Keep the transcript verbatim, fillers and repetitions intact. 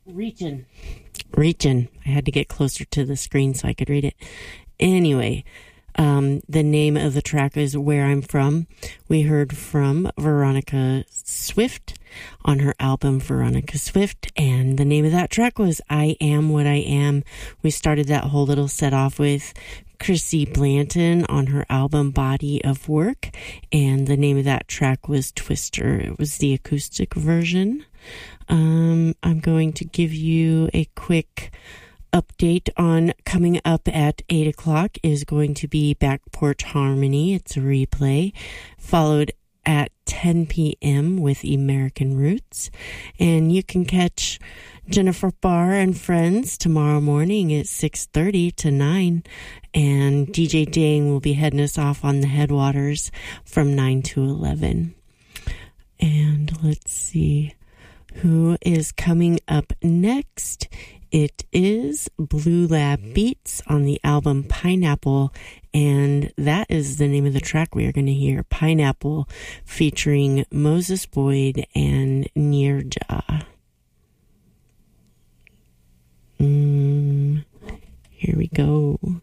Reaching. Reaching. I had to get closer to the screen so I could read it. Anyway, um, the name of the track is Where I'm From. We heard from Veronica Swift on her album Veronica Swift, and the name of that track was I Am What I Am. We started that whole little set off with Chrissy Blanton on her album Body of Work, and the name of that track was Twister. It was the acoustic version. Um, I'm going to give you a quick update on coming up at eight o'clock is going to be Back Porch Harmony. It's a replay, followed at ten p.m. with American Roots. And you can catch Jennifer Barr and Friends tomorrow morning at six thirty to nine. And D J Dang will be heading us off on the Headwaters from nine to eleven. And let's see who is coming up next. It is Blue Lab Beats on the album Pineapple, and that is the name of the track we are going to hear, Pineapple, featuring Moses Boyd and Nirja. Mm, here we go.